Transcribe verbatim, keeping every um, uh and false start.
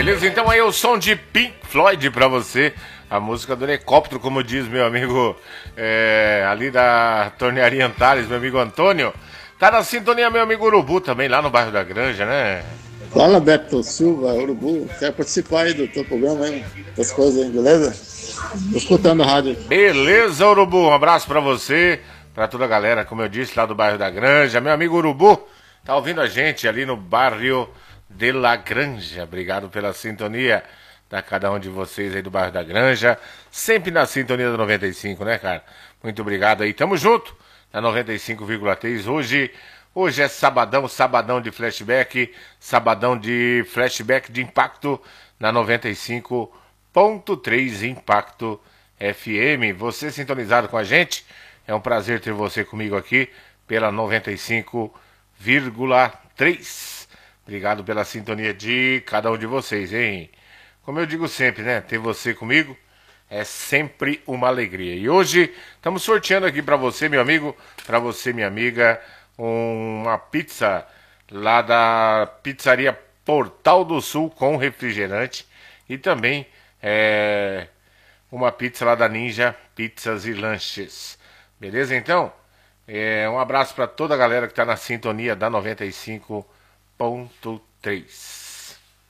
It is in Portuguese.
Beleza? Então aí é o som de Pink Floyd pra você. A música do helicóptero, como diz meu amigo é, ali da Tornearia Antares, meu amigo Antônio. Tá na sintonia meu amigo Urubu também, lá no bairro da Granja, né? Fala, Beto Silva, Urubu. Quero participar aí do teu programa aí, das coisas aí, beleza? Tô escutando a rádio. Beleza, Urubu. Um abraço pra você, pra toda a galera, como eu disse, lá do bairro da Granja. Meu amigo Urubu tá ouvindo a gente ali no bairro de La Granja. Obrigado pela sintonia da cada um de vocês aí do bairro da Granja. Sempre na sintonia da noventa e cinco, né, cara? Muito obrigado aí. Tamo junto na noventa e cinco vírgula três. Hoje, hoje é sabadão, sabadão de flashback, sabadão de flashback de impacto na noventa e cinco ponto três Impacto F M. Você sintonizado com a gente? É um prazer ter você comigo aqui pela noventa e cinco vírgula três. Obrigado pela sintonia de cada um de vocês, hein? Como eu digo sempre, né? Ter você comigo é sempre uma alegria. E hoje estamos sorteando aqui para você, meu amigo, para você, minha amiga, uma pizza lá da pizzaria Portal do Sul com refrigerante e também é, uma pizza lá da Ninja Pizzas e Lanches. Beleza, então? É, um abraço para toda a galera que está na sintonia da noventa e cinco ponto três.